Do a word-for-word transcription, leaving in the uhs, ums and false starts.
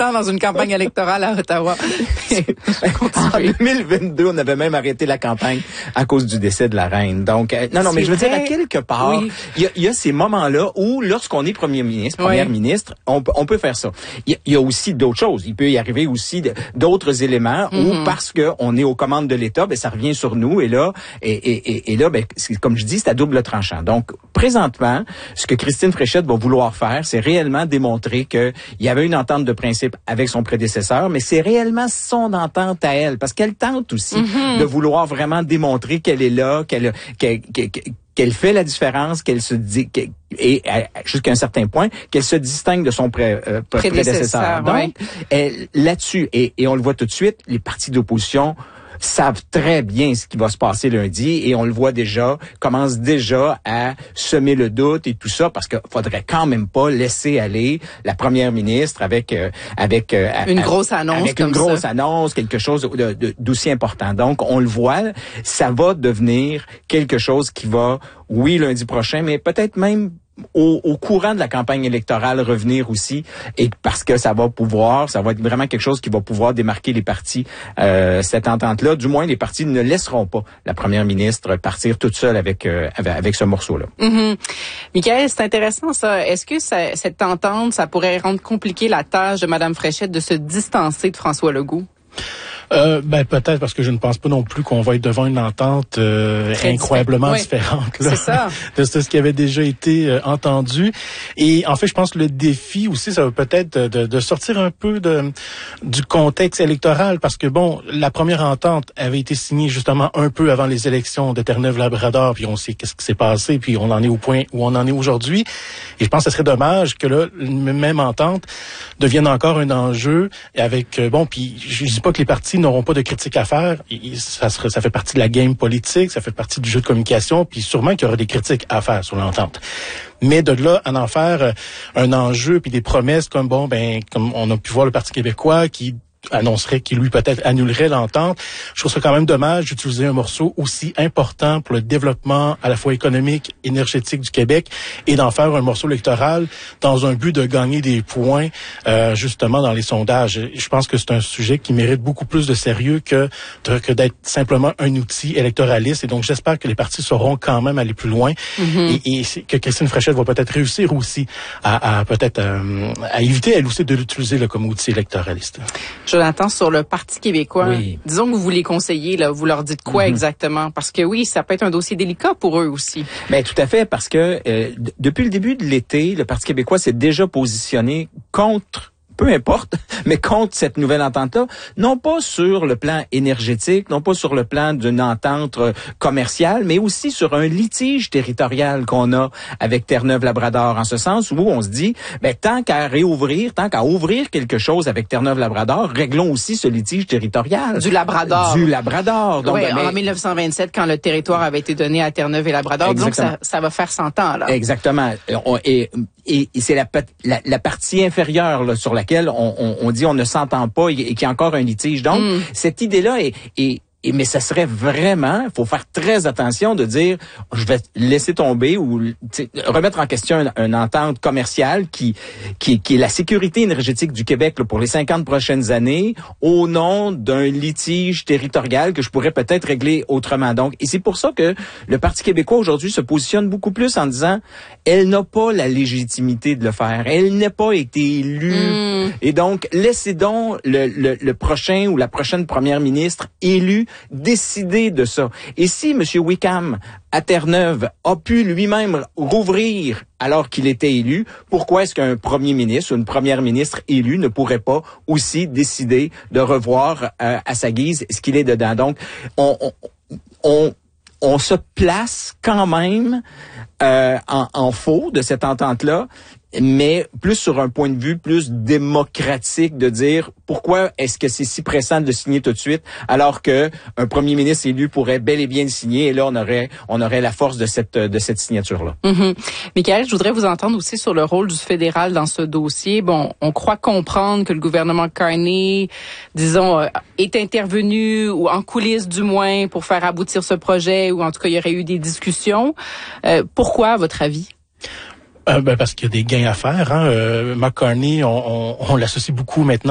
temps dans une campagne électorale à Ottawa. En deux mille vingt-deux, on avait même arrêté la campagne à cause du décès de la reine. Donc, euh, non, non, mais je veux dire, à quelque part, il oui. y, a, y a ces moments-là où, lorsqu'on est premier ministre, première oui. ministre, on, on peut faire ça. Il y, y a aussi d'autres choses. Il peut y arriver aussi de, d'autres éléments mm-hmm. où, parce qu'on est aux commandes de l'État, ben ça revient sur nous. Et là, et, et, et, et là, ben, comme je dis, c'est à double tranchant. Donc, présentement, ce que Christine Fréchette va vouloir faire, c'est réellement démontrer qu'il y avait une entente de principe avec son prédécesseur, mais c'est réellement son entente à elle, parce qu'elle tente aussi mm-hmm. de vouloir vraiment démontrer qu'elle est là, qu'elle, qu'elle, qu'elle, qu'elle fait la différence, qu'elle se dit, qu'elle, et jusqu'à un certain point, qu'elle se distingue de son pré, euh, prédécesseur. prédécesseur. Donc, ouais. elle, là-dessus, et, et on le voit tout de suite, les partis d'opposition savent très bien ce qui va se passer lundi et on le voit déjà, commence déjà à semer le doute et tout ça parce qu'il faudrait quand même pas laisser aller la première ministre avec euh, avec euh, une grosse annonce avec comme une grosse ça. annonce, quelque chose de, de, d'aussi important. Donc on le voit, ça va devenir quelque chose qui va, oui, lundi prochain, mais peut-être même Au, au courant de la campagne électorale revenir aussi, et parce que ça va pouvoir, ça va être vraiment quelque chose qui va pouvoir démarquer les partis, euh, cette entente-là. Du moins, les partis ne laisseront pas la première ministre partir toute seule avec euh, avec, avec ce morceau-là. Mm-hmm. Michaël, c'est intéressant ça. Est-ce que ça, cette entente, ça pourrait rendre compliqué la tâche de Mme Fréchette de se distancer de François Legault? Euh, ben peut-être parce que je ne pense pas non plus qu'on va être devant une entente euh, incroyablement oui. différente là, c'est ça. de ce qui avait déjà été euh, entendu. Et en fait, je pense que le défi aussi, ça va peut-être de, de sortir un peu de du contexte électoral, parce que bon, la première entente avait été signée justement un peu avant les élections de Terre-Neuve-Labrador, puis on sait qu'est-ce qui s'est passé, puis on en est au point où on en est aujourd'hui. Et je pense que ce serait dommage que là, une même entente devienne encore un enjeu avec euh, bon, puis je dis pas que les partis n'auront pas de critiques à faire. Ça, serait, ça fait partie de la game politique, ça fait partie du jeu de communication, puis sûrement qu'il y aura des critiques à faire sur l'entente. Mais de là à en faire un enjeu puis des promesses comme bon ben comme on a pu voir le Parti québécois qui annoncerait qu'il lui peut-être annulerait l'entente. Je trouve ça quand même dommage d'utiliser un morceau aussi important pour le développement à la fois économique, énergétique du Québec et d'en faire un morceau électoral dans un but de gagner des points euh, justement dans les sondages. Je pense que c'est un sujet qui mérite beaucoup plus de sérieux que, que d'être simplement un outil électoraliste. Et donc j'espère que les partis sauront quand même aller plus loin mm-hmm. et, et que Christine Fréchette va peut-être réussir aussi à, à peut-être euh, à éviter elle aussi de l'utiliser là, comme outil électoraliste. Jonathan, sur le Parti québécois, oui. disons que vous les conseillez, là, vous leur dites quoi mm-hmm. exactement? Parce que oui, ça peut être un dossier délicat pour eux aussi. Ben tout à fait, parce que euh, d- depuis le début de l'été, le Parti québécois s'est déjà positionné contre, peu importe, mais contre cette nouvelle entente-là, non pas sur le plan énergétique, non pas sur le plan d'une entente commerciale, mais aussi sur un litige territorial qu'on a avec Terre-Neuve-Labrador, en ce sens où on se dit, ben tant qu'à réouvrir, tant qu'à ouvrir quelque chose avec Terre-Neuve-Labrador, réglons aussi ce litige territorial. Du Labrador. Du Labrador. Donc, oui, ben, en mais... dix-neuf cent vingt-sept, quand le territoire avait été donné à Terre-Neuve et Labrador, Exactement. donc ça, ça va faire cent ans, là. Exactement. Et, et, et c'est la, la, la partie inférieure là, sur laquelle on, on, on dit on ne s'entend pas et, et qu'il y a encore un litige. Donc, mm. cette idée-là est, est Et, mais ça serait vraiment, il faut faire très attention de dire, je vais laisser tomber ou remettre en question une, une entente commerciale qui, qui, qui est la sécurité énergétique du Québec là, pour les cinquante prochaines années au nom d'un litige territorial que je pourrais peut-être régler autrement. Donc, et c'est pour ça que le Parti québécois aujourd'hui se positionne beaucoup plus en disant, elle n'a pas la légitimité de le faire. Elle n'a pas été élue. Mm. Et donc, laissez donc le, le, le prochain ou la prochaine première ministre élue décider de ça. Et si M. Wickham, à Terre-Neuve, a pu lui-même rouvrir alors qu'il était élu, pourquoi est-ce qu'un premier ministre ou une première ministre élue ne pourrait pas aussi décider de revoir euh, à sa guise ce qu'il est dedans? Donc, on, on, on, on se place quand même euh, en, en faux de cette entente-là, mais plus sur un point de vue plus démocratique de dire pourquoi est-ce que c'est si pressant de le signer tout de suite alors que un premier ministre élu pourrait bel et bien le signer et là on aurait on aurait la force de cette de cette signature là. Mm-hmm. Michaël, je voudrais vous entendre aussi sur le rôle du fédéral dans ce dossier. Bon, on croit comprendre que le gouvernement Carney, disons, euh, est intervenu ou en coulisses du moins pour faire aboutir ce projet ou en tout cas il y aurait eu des discussions. Euh, pourquoi à votre avis? Euh, ben parce qu'il y a des gains à faire. Hein. Euh, Mark Carney, on, on, on l'associe beaucoup maintenant